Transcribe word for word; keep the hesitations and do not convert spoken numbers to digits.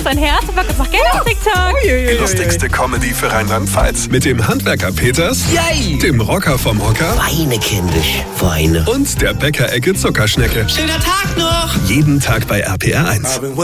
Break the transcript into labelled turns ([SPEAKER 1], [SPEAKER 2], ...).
[SPEAKER 1] dein Herz und pack uns noch Geld auf TikTok.
[SPEAKER 2] Die lustigste Comedy für Rheinland-Pfalz. Mit dem Handwerker Peters,
[SPEAKER 3] Yay!
[SPEAKER 2] dem Rocker vom Hocker
[SPEAKER 3] Weine, kindisch, Weine.
[SPEAKER 2] und der Bäckerecke Zuckerschnecke.
[SPEAKER 3] Schöner Tag noch!
[SPEAKER 2] Jeden Tag bei R P R eins.